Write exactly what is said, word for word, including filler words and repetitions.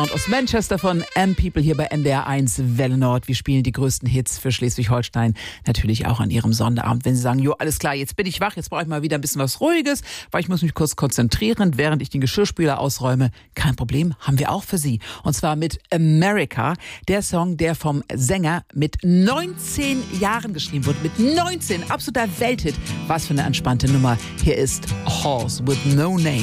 Sound aus Manchester von M-People hier bei N D R eins Welle Nord. Wir spielen die größten Hits für Schleswig-Holstein natürlich auch an ihrem Sonderabend. Wenn Sie sagen, jo, alles klar, jetzt bin ich wach, jetzt brauche ich mal wieder ein bisschen was Ruhiges, weil ich muss mich kurz konzentrieren, während ich den Geschirrspüler ausräume. Kein Problem, haben wir auch für Sie. Und zwar mit America, der Song, der vom Sänger mit neunzehn Jahren geschrieben wurde. Mit neunzehn, absoluter Welthit. Was für eine entspannte Nummer. Hier ist Horse with No Name.